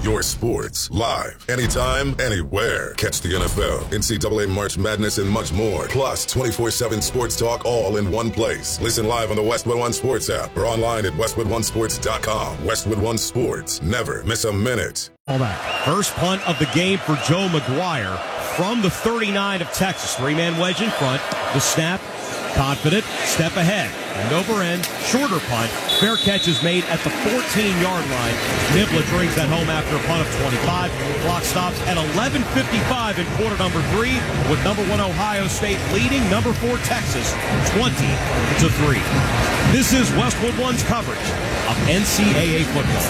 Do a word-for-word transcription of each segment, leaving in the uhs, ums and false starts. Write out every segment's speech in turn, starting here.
your sports, live, anytime, anywhere. Catch the N F L, N C double A March Madness, and much more. Plus, twenty-four seven sports talk all in one place. Listen live on the Westwood One Sports app or online at westwood one sports dot com. Westwood One Sports. Never miss a minute. All that. First punt of the game for Joe McGuire from the thirty-nine of Texas. Three-man wedge in front. The snap. Confident. Step ahead. End over end. Shorter punt. Fair catch is made at the fourteen-yard line. Niblett brings that home after a punt of twenty-five. Clock stops at eleven fifty-five in quarter number three, with number one Ohio State leading number four Texas twenty to three. This is Westwood One's coverage of N C double A football.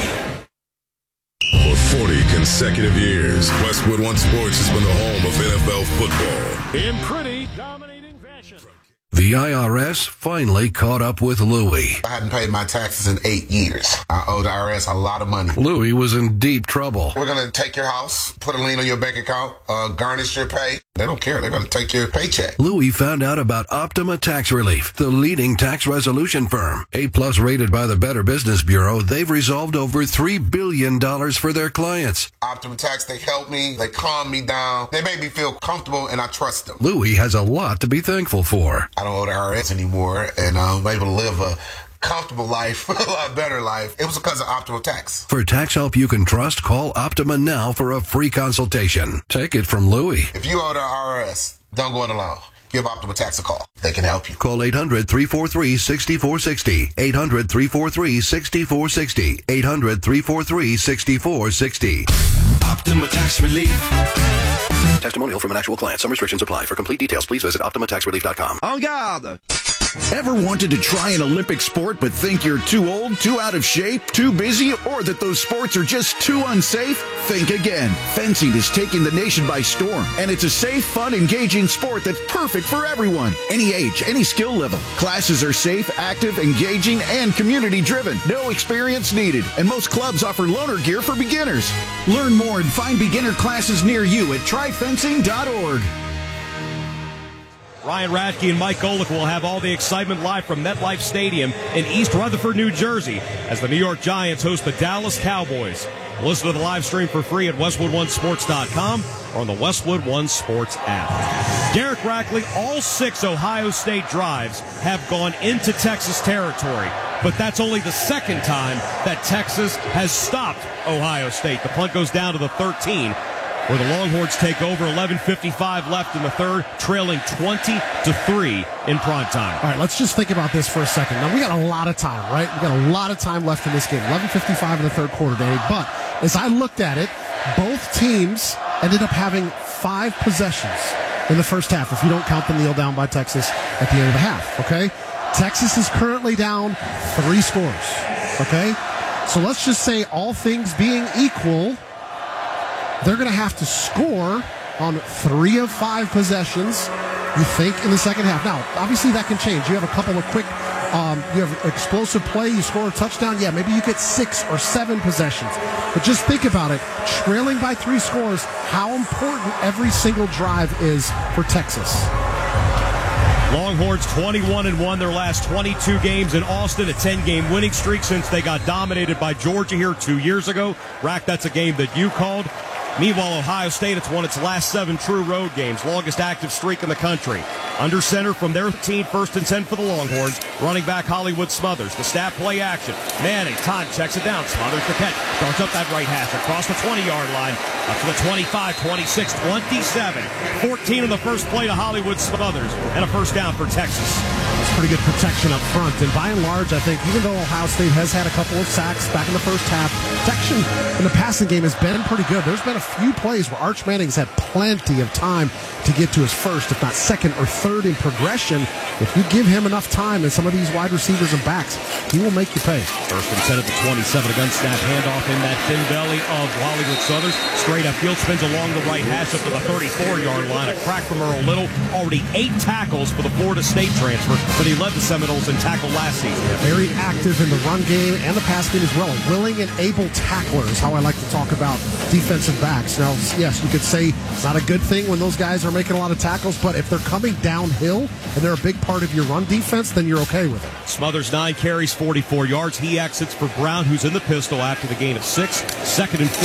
For forty consecutive years, Westwood One Sports has been the home of N F L football. In pretty dominating fashion. The I R S finally caught up with Louie. I hadn't paid my taxes in eight years. I owed the I R S a lot of money. Louie was in deep trouble. We're going to take your house, put a lien on your bank account, uh, garnish your pay. They don't care. They're going to take your paycheck. Louie found out about Optima Tax Relief, the leading tax resolution firm. A-plus rated by the Better Business Bureau, they've resolved over three billion dollars for their clients. Optima Tax, they help me. They calm me down. They make me feel comfortable, and I trust them. Louie has a lot to be thankful for. I don't owe the I R S anymore, and I'm able to live a comfortable life, a lot better life. It was because of Optima Tax. For tax help you can trust, call Optima now for a free consultation. Take it from Louie. If you owe the I R S, don't go it alone. Give Optima Tax a call. They can help you. Call eight hundred, three four three, six four six zero. eight hundred, three four three, six four six zero. eight hundred, three four three, six four six zero. Optima Tax Relief. Testimonial from an actual client. Some restrictions apply. For complete details, please visit optima tax relief dot com. En garde! Ever wanted to try an Olympic sport but think you're too old, too out of shape, too busy, or that those sports are just too unsafe? Think again. Fencing is taking the nation by storm, and it's a safe, fun, engaging sport that's perfect for everyone. Any age, any skill level. Classes are safe, active, engaging, and community-driven. No experience needed, and most clubs offer loaner gear for beginners. Learn more and find beginner classes near you at try fencing dot org. Ryan Radke and Mike Golick will have all the excitement live from MetLife Stadium in East Rutherford, New Jersey, as the New York Giants host the Dallas Cowboys. Listen to the live stream for free at westwood one sports dot com or on the Westwood One Sports app. Derek Rackley, all six Ohio State drives have gone into Texas territory, but that's only the second time that Texas has stopped Ohio State. The punt goes down to the thirteen, where the Longhorns take over. Eleven fifty-five left in the third, trailing twenty to three in prime time. All right, let's just think about this for a second. Now, we got a lot of time, right? We got a lot of time left in this game. eleven fifty-five in the third quarter, Danny. But as I looked at it, both teams ended up having five possessions in the first half, if you don't count the kneel down by Texas at the end of the half, okay? Texas is currently down three scores, okay? So let's just say, all things being equal, they're going to have to score on three of five possessions, you think, in the second half. Now, obviously that can change. You have a couple of quick, um, you have explosive play, you score a touchdown. Yeah, maybe you get six or seven possessions. But just think about it. Trailing by three scores, how important every single drive is for Texas. Longhorns twenty-one and one their last twenty-two games in Austin, a ten-game winning streak since they got dominated by Georgia here two years ago. Rack, that's a game that you called. Meanwhile, Ohio State, it's won its last seven true road games, longest active streak in the country. Under center from their team, first and ten for the Longhorns. Running back Hollywood Smothers. The snap, play action. Manning, time, checks it down. Smothers the catch. Starts up that right hash across the twenty-yard line. Up to the twenty-five, twenty-six, twenty-seven. fourteen in the first play to Hollywood Smothers. And a first down for Texas. It's pretty good protection up front. And by and large, I think, even though Ohio State has had a couple of sacks back in the first half, protection in the passing game has been pretty good. There's been a few plays where Arch Manning's had plenty of time to get to his first, if not second or third in progression. If you give him enough time and some of these wide receivers and backs, he will make you pay. First and ten at the twenty-seven, a gun snap handoff in that thin belly of Hollywood Southern. Straight up field, spins along the right hash up to the thirty-four-yard line. A crack from Earl Little. Already eight tackles for the Florida State transfer, but he led the Seminoles in tackle last season. Very active in the run game and the pass game as well. Willing and able tackler is how I like to talk about defensive backs. Now, yes, you could say it's not a good thing when those guys are making a lot of tackles, but if they're coming downhill and they're a big part of your run defense, then you're okay with it. Smothers, nine carries, forty-four yards. He exits for Brown, who's in the pistol after the gain of six. Second and four.